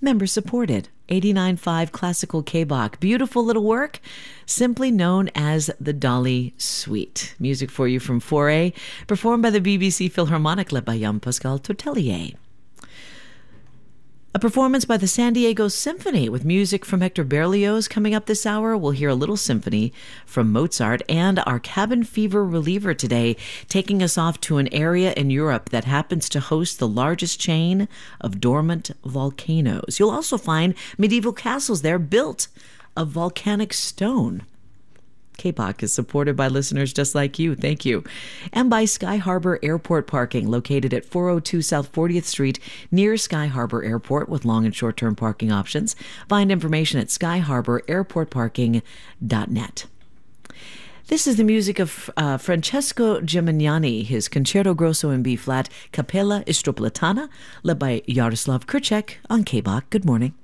Member supported. 89.5 Classical K-Bach. Beautiful little work, simply known as the Dolly Suite. Music for you from Fauré, performed by the BBC Philharmonic, led by Jean-Pascal Tortelier. A performance by the San Diego Symphony with music from Hector Berlioz coming up this hour. We'll hear a little symphony from Mozart, and our cabin fever reliever today, taking us off to an area in Europe that happens to host the largest chain of dormant volcanoes. You'll also find medieval castles there built of volcanic stone. K-Bach is supported by listeners just like you. Thank you. And by Sky Harbor Airport Parking, located at 402 South 40th Street, near Sky Harbor Airport, with long and short-term parking options. Find information at skyharbораirportparking.net. This is the music of Francesco Gimignani, his Concerto Grosso in B-flat, Capella Istropolitana, led by Jaroslav Krček on K-Bach. Good morning.